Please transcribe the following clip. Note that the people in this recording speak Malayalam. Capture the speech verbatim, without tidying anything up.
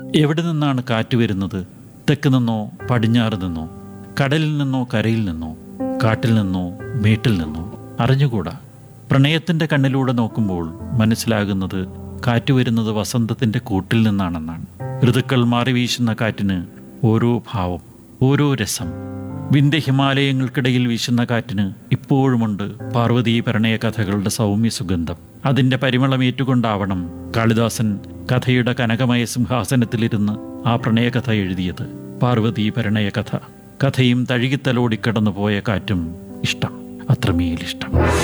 എവിടെ നിന്നാണ് കാറ്റ് വരുന്നത്? തെക്ക് നിന്നോ പടിഞ്ഞാറ് നിന്നോ, കടലിൽ നിന്നോ കരയിൽ നിന്നോ, കാട്ടിൽ നിന്നോ മേട്ടിൽ നിന്നോ? അറിഞ്ഞുകൂടാ. പ്രണയത്തിൻ്റെ കണ്ണിലൂടെ നോക്കുമ്പോൾ മനസ്സിലാകുന്നത് കാറ്റ് വരുന്നത് വസന്തത്തിൻ്റെ കൂട്ടിൽ നിന്നാണെന്നാണ്. ഋതുക്കൾ മാറി വീശുന്ന കാറ്റിന് ഓരോ ഭാവം, ഓരോ രസം. വിന്ധ്യ ഹിമാലയങ്ങൾക്കിടയിൽ വീശുന്ന കാറ്റിന് ഇപ്പോഴുമുണ്ട് പാർവതീ പ്രണയ കഥകളുടെ സൗമ്യ സുഗന്ധം. അതിൻ്റെ പരിമളമേറ്റുകൊണ്ടാവണം കാളിദാസൻ കഥയുടെ കനകമയ സിംഹാസനത്തിലിരുന്ന് ആ പ്രണയകഥ എഴുതിയത്. പാർവതീ പ്രണയ കഥ. കഥയും തഴുകിത്തലോടിക്കടന്നു പോയ കാറ്റും ഇഷ്ടം, അത്രമേലിഷ്ടം.